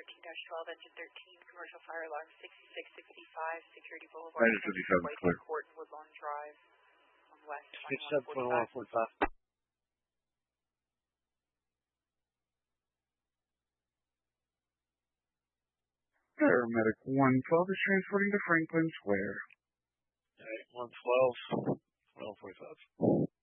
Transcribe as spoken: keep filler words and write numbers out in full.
thirteen dash twelve, engine thirteen, commercial fire alarm sixty-six sixty-five, Security Boulevard, Engine fifty-seven, clear. Court, Woodlawn Drive, on West fifty-seven, twenty-one forty-five. Paramedic one twelve is transporting to Franklin Square. Alright, one twelve, twelve forty-five.